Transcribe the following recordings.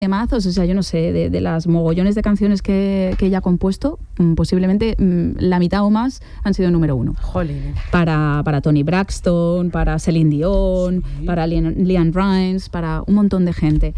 temazos, o sea, yo no sé, de las mogollones de canciones que ella ha compuesto, posiblemente la mitad o más han sido número 1. Jolín. Para Toni Braxton, para Celine Dion, sí, para LeAnn Rimes, para un montón de gente.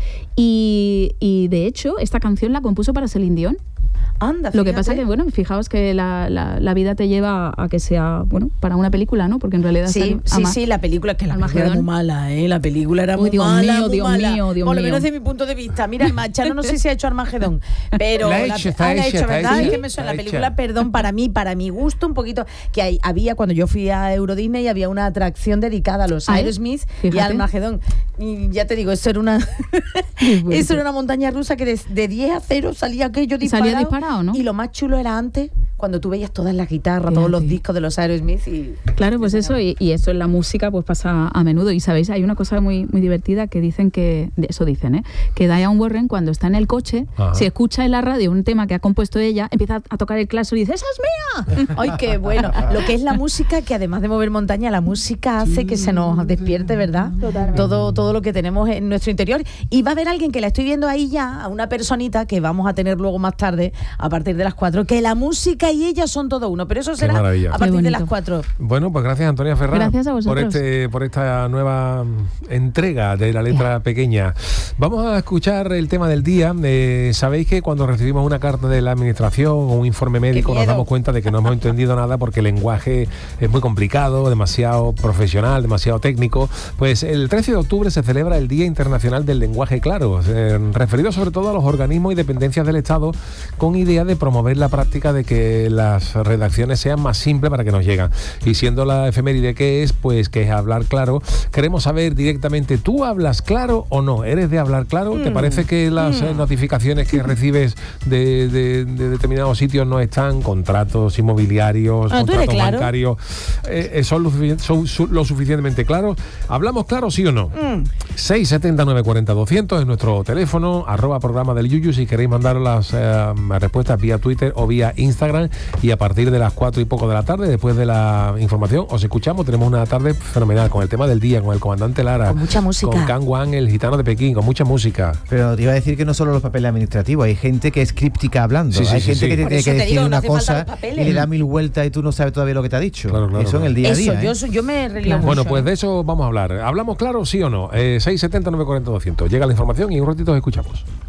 Y de hecho, esta canción la compuso para Celine Dion. Anda, lo que pasa que, bueno, fijaos que la vida te lleva a que sea, bueno, para una película, ¿no? Porque en realidad... Sí, la película, que la película era muy mala, ¿eh? La película era muy mala, Dios mío. Por lo menos desde mi punto de vista. Mira, Machado no sé si ha hecho Armagedón, pero... Está hecha, ¿verdad? ¿sí? Es que me suena la película, perdón, para mi gusto un poquito, que había, cuando yo fui a Euro Disney, había una atracción dedicada a los Aerosmith y a Armagedón. Y ya te digo, eso era una montaña rusa que de 10 a 0 salía aquello disparado. Salía disparado, ¿no? Y lo más chulo era antes, cuando tú veías todas las guitarras, todos los discos de los Aerosmith. Claro, pues eso, y eso en la música pues pasa a menudo. Y sabéis, hay una cosa muy, muy divertida que dicen que Diane Warren, cuando está en el coche, si escucha en la radio un tema que ha compuesto ella, empieza a tocar el claxon y dice, ¡esa es mía! ¡Ay, qué bueno! Lo que es la música, que además de mover montaña, la música hace que se nos despierte, ¿verdad? Totalmente. Todo lo que tenemos en nuestro interior. Y va a haber alguien que la estoy viendo ahí ya, a una personita que vamos a tener luego más tarde, a partir de las 4, que la música y ella son todo uno, pero eso será a partir de las 4. Bueno, pues gracias, Antonia Ferrá. Gracias a vosotros. Por esta nueva entrega de La Letra Pequeña. Vamos a escuchar el tema del día. Sabéis que cuando recibimos una carta de la administración o un informe médico nos damos cuenta de que no hemos entendido nada porque el lenguaje es muy complicado, demasiado profesional, demasiado técnico. Pues el 13 de octubre se celebra el Día Internacional del Lenguaje Claro, referido sobre todo a los organismos y dependencias del Estado, con idea de promover la práctica de que las redacciones sean más simples para que nos lleguen. Y siendo la efeméride que es, pues que es hablar claro, queremos saber directamente, ¿tú hablas claro o no? ¿Eres de hablar claro? ¿Te parece que las notificaciones que recibes de determinados sitios no están? Contratos inmobiliarios, contratos bancarios, ¿son lo suficientemente claros? ¿Hablamos claro, sí o no? 679 40 200 es nuestro teléfono, @programa del Yuyu, si queréis mandar las respuestas vía Twitter o vía Instagram, y a partir de las 4 y poco de la tarde, después de la información, os escuchamos. Tenemos una tarde fenomenal con el tema del día, con el comandante Lara, con mucha música, con Can Wan, el gitano de Pekín, con mucha música. Pero te iba a decir que no solo los papeles administrativos, hay gente que es críptica hablando, hay gente que tiene que decir una cosa y le da 1000 vueltas y tú no sabes todavía lo que te ha dicho. Eso en el día a día. Yo me relío mucho. Bueno, pues de eso vamos a hablar. ¿Hablamos claro, sí o no? 670 940 200. Llega la información y un ratito os escuchamos.